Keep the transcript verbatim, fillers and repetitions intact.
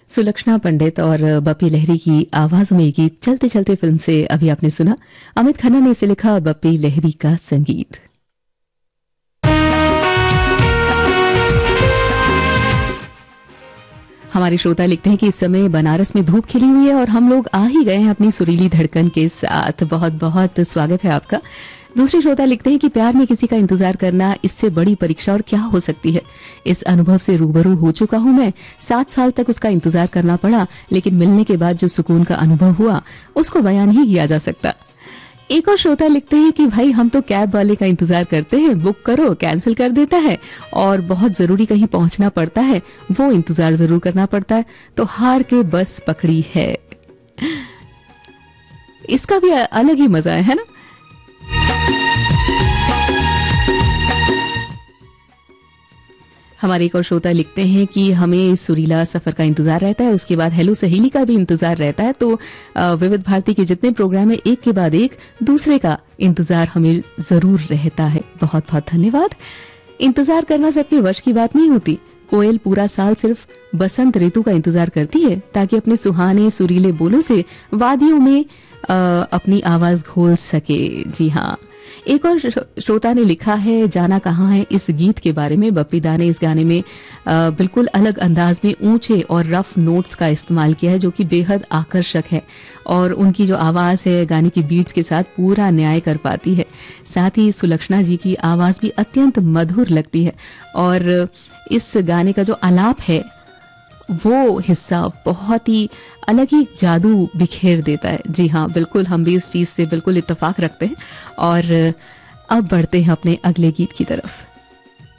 सुलक्षणा पंडित और बप्पी लहरी की आवाजों में ये गीत चलते चलते फिल्म से अभी आपने सुना। अमित खन्ना ने इसे लिखा, बप्पी लहरी का संगीत। हमारे श्रोता लिखते हैं कि इस समय बनारस में धूप खिली हुई है और हम लोग आ ही गए हैं अपनी सुरीली धड़कन के साथ। बहुत बहुत स्वागत है आपका। दूसरे श्रोता लिखते हैं कि प्यार में किसी का इंतजार करना, इससे बड़ी परीक्षा और क्या हो सकती है। इस अनुभव से रूबरू हो चुका हूं मैं। सात साल तक उसका इंतजार करना पड़ा, लेकिन मिलने के बाद जो सुकून का अनुभव हुआ उसको बयान ही किया जा सकता। एक और श्रोता लिखते हैं कि भाई हम तो कैब वाले का इंतजार करते हैं, बुक करो कैंसिल कर देता है, और बहुत जरूरी कहीं पहुंचना पड़ता है, वो इंतजार जरूर करना पड़ता है, तो हार के बस पकड़ी है। इसका भी अलग ही मजा है, है ना। हमारे एक और श्रोता लिखते हैं कि हमें सुरीला सफर का इंतजार रहता है, उसके बाद हेलो सहेली का भी इंतजार रहता है। तो विविध भारती के जितने प्रोग्राम है, एक के बाद एक दूसरे का इंतजार हमें जरूर रहता है। बहुत बहुत धन्यवाद। इंतजार करना सबके वश की बात नहीं होती। कोयल पूरा साल सिर्फ बसंत ऋतु का इंतजार करती है ताकि अपने सुहाने सुरीले बोलों से वादियों में आ, अपनी आवाज घोल सके। जी हाँ। एक और श्रोता ने लिखा है, जाना कहाँ है, इस गीत के बारे में। बप्पी दा ने इस गाने में आ, बिल्कुल अलग अंदाज में ऊंचे और रफ नोट्स का इस्तेमाल किया है, जो कि बेहद आकर्षक है, और उनकी जो आवाज है गाने की बीट्स के साथ पूरा न्याय कर पाती है। साथ ही सुलक्षणा जी की आवाज भी अत्यंत मधुर लगती है, और इस गाने का जो आलाप है वो हिस्सा बहुत ही अलग ही जादू बिखेर देता है। जी हाँ, बिल्कुल हम भी इस चीज से बिल्कुल इत्तेफाक रखते हैं। और अब बढ़ते हैं अपने अगले गीत की तरफ।